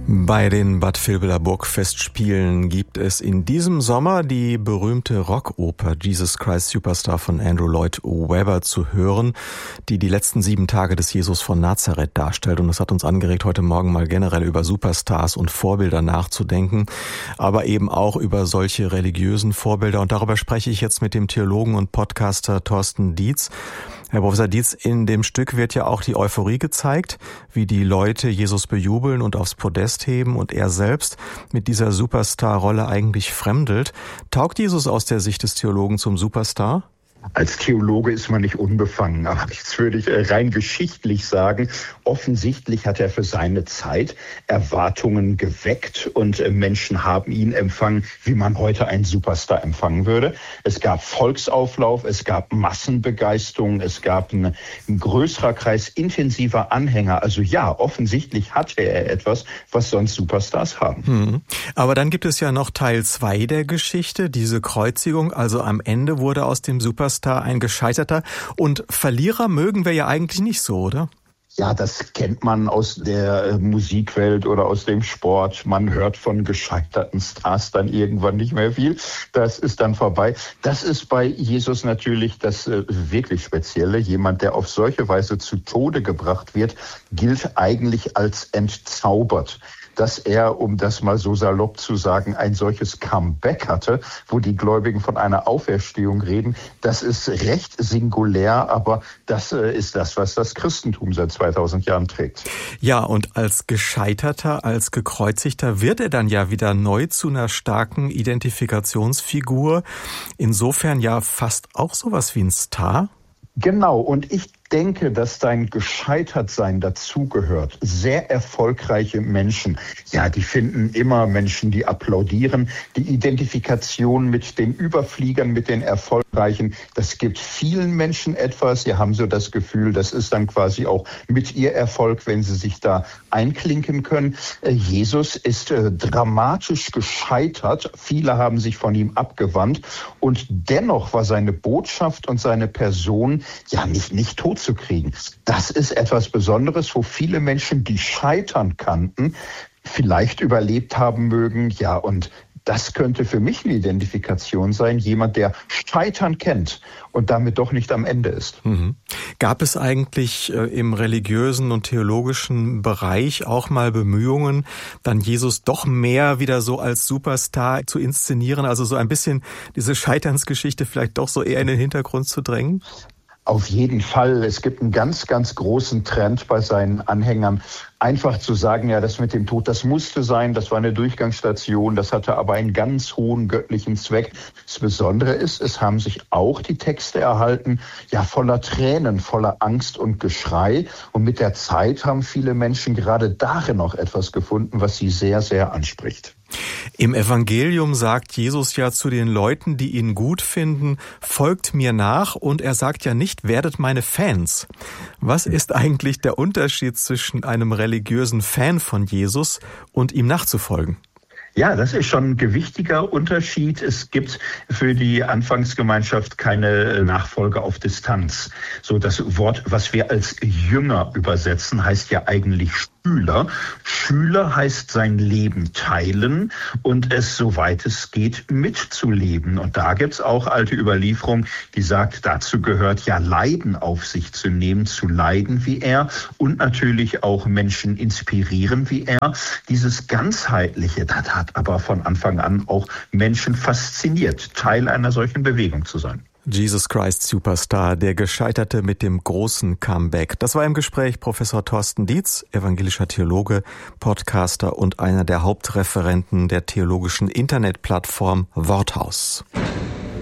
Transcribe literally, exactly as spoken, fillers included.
Bei den Bad Vilbela Burgfestspielen gibt es in diesem Sommer die berühmte Rockoper Jesus Christ Superstar von Andrew Lloyd Webber zu hören, die die letzten sieben Tage des Jesus von Nazareth darstellt. Und das hat uns angeregt, heute Morgen mal generell über Superstars und Vorbilder nachzudenken, aber eben auch über solche religiösen Vorbilder. Und darüber spreche ich jetzt mit dem Theologen und Podcaster Thorsten Dietz. Herr Professor Dietz, in dem Stück wird ja auch die Euphorie gezeigt, wie die Leute Jesus bejubeln und aufs Podest heben und er selbst mit dieser Superstar-Rolle eigentlich fremdelt. Taugt Jesus aus der Sicht des Theologen zum Superstar? Als Theologe ist man nicht unbefangen, aber jetzt würde ich rein geschichtlich sagen, offensichtlich hat er für seine Zeit Erwartungen geweckt und Menschen haben ihn empfangen, wie man heute einen Superstar empfangen würde. Es gab Volksauflauf, es gab Massenbegeisterung, es gab ein, ein größerer Kreis intensiver Anhänger. Also ja, offensichtlich hatte er etwas, was sonst Superstars haben. Hm. Aber dann gibt es ja noch Teil zwei der Geschichte, diese Kreuzigung. Also am Ende wurde aus dem Superstar ein Gescheiterter. Und Verlierer mögen wir ja eigentlich nicht so, oder? Ja, das kennt man aus der Musikwelt oder aus dem Sport. Man hört von gescheiterten Stars dann irgendwann nicht mehr viel. Das ist dann vorbei. Das ist bei Jesus natürlich das äh, wirklich Spezielle. Jemand, der auf solche Weise zu Tode gebracht wird, gilt eigentlich als entzaubert. Dass er, um das mal so salopp zu sagen, ein solches Comeback hatte, wo die Gläubigen von einer Auferstehung reden, das ist recht singulär, aber das äh, ist das, was das Christentum seit zweitausend Jahren trägt. Ja, und als Gescheiterter, als Gekreuzigter wird er dann ja wieder neu zu einer starken Identifikationsfigur. Insofern ja fast auch sowas wie ein Star. Genau, und ich denke, dass dein Gescheitertsein dazugehört. Sehr erfolgreiche Menschen, ja, die finden immer Menschen, die applaudieren. Die Identifikation mit den Überfliegern, mit den Erfolgreichen, das gibt vielen Menschen etwas. Sie haben so das Gefühl, das ist dann quasi auch mit ihr Erfolg, wenn sie sich da einklinken können. Jesus ist äh, dramatisch gescheitert. Viele haben sich von ihm abgewandt. Und dennoch war seine Botschaft und seine Person ja nicht, nicht tot zu kriegen. Das ist etwas Besonderes, wo viele Menschen, die scheitern kannten, vielleicht überlebt haben mögen. Ja, und das könnte für mich eine Identifikation sein. Jemand, der Scheitern kennt und damit doch nicht am Ende ist. Mhm. Gab es eigentlich äh, im religiösen und theologischen Bereich auch mal Bemühungen, dann Jesus doch mehr wieder so als Superstar zu inszenieren? Also so ein bisschen diese Scheiternsgeschichte vielleicht doch so eher in den Hintergrund zu drängen? Auf jeden Fall. Es gibt einen ganz, ganz großen Trend bei seinen Anhängern, einfach zu sagen, ja, das mit dem Tod, das musste sein, das war eine Durchgangsstation, das hatte aber einen ganz hohen göttlichen Zweck. Das Besondere ist, es haben sich auch die Texte erhalten, ja, voller Tränen, voller Angst und Geschrei. Und mit der Zeit haben viele Menschen gerade darin noch etwas gefunden, was sie sehr, sehr anspricht. Im Evangelium sagt Jesus ja zu den Leuten, die ihn gut finden, folgt mir nach, und er sagt ja nicht, werdet meine Fans. Was ist eigentlich der Unterschied zwischen einem religiösen Fan von Jesus und ihm nachzufolgen? Ja, das ist schon ein gewichtiger Unterschied. Es gibt für die Anfangsgemeinschaft keine Nachfolge auf Distanz. So, das Wort, was wir als Jünger übersetzen, heißt ja eigentlich Schüler. Schüler heißt sein Leben teilen und es, soweit es geht, mitzuleben. Und da gibt's auch alte Überlieferung, die sagt, dazu gehört ja Leiden auf sich zu nehmen, zu leiden wie er und natürlich auch Menschen inspirieren wie er. Dieses ganzheitliche, das hat aber von Anfang an auch Menschen fasziniert, Teil einer solchen Bewegung zu sein. Jesus Christ Superstar, der Gescheiterte mit dem großen Comeback. Das war im Gespräch Professor Thorsten Dietz, evangelischer Theologe, Podcaster und einer der Hauptreferenten der theologischen Internetplattform Worthaus.